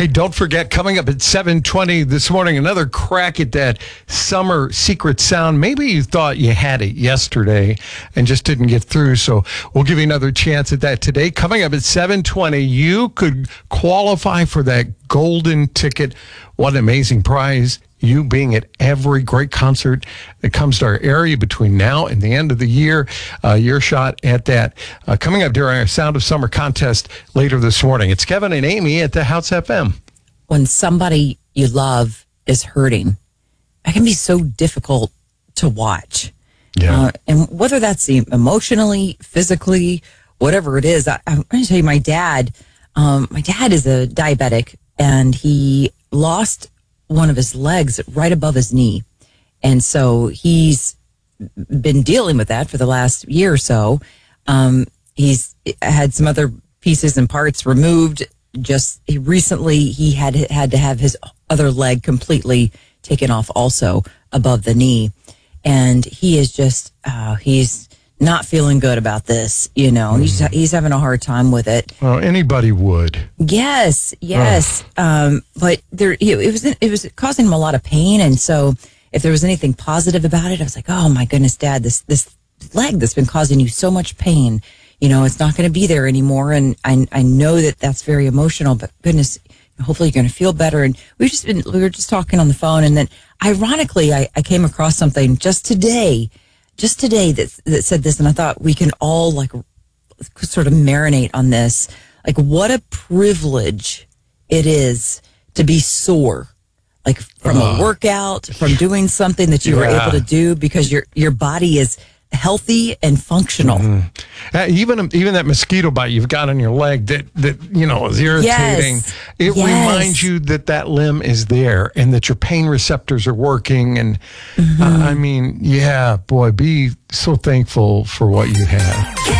Hey, don't forget, coming up at 7:20 this morning, another crack at that summer secret sound. Maybe you thought you had it yesterday and just didn't get through, so we'll give you another chance at that today. Coming up at 7:20, you could qualify for that golden ticket. What an amazing prize. You being at every great concert that comes to our area between now and the end of the year. Your shot at that. Coming up during our Sound of Summer contest later this morning. It's Kevin and Amy at the House FM. When somebody you love is hurting, it can be so difficult to watch. Yeah. And whether that's emotionally, physically, whatever it is, I'm going to tell you, my dad is a diabetic, and he lost one of his legs right above his knee. And so he's been dealing with that for the last year or so. He's had some other pieces and parts removed. Recently he had to have his other leg completely taken off also above the knee. And he is just, he's not feeling good about this, you know. He's having a hard time with it. Well, anybody would. Yes. But it was causing him a lot of pain, and so if there was anything positive about it, I was like, oh my goodness, Dad, this leg that's been causing you so much pain, you know, it's not going to be there anymore, and I know that that's very emotional, but goodness, hopefully you're going to feel better. And we were just talking on the phone, and then ironically, I came across something just today that said this, and I thought we can all like sort of marinate on this. Like, what a privilege it is to be sore, like from a workout, from doing something that you were able to do because your body is healthy and functional. Even that mosquito bite you've got on your leg that is irritating. Yes. It reminds you that limb is there and that your pain receptors are working. And I mean, yeah, boy, be so thankful for what you have.